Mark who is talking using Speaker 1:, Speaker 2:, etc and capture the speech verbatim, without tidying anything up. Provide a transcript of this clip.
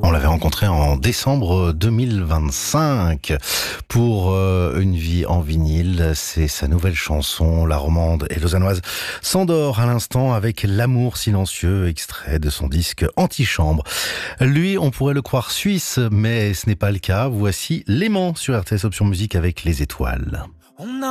Speaker 1: On l'avait rencontré en décembre deux mille vingt-cinq pour euh, Une vie en vinyle. C'est sa nouvelle chanson, la romande et lausannoise s'endort à l'instant avec L'amour silencieux, extrait de son disque Antichambre. Lui, on pourrait le croire suisse, mais ce n'est pas le cas. Voici L'aimant sur R T S Option Musique avec Les Étoiles.
Speaker 2: On a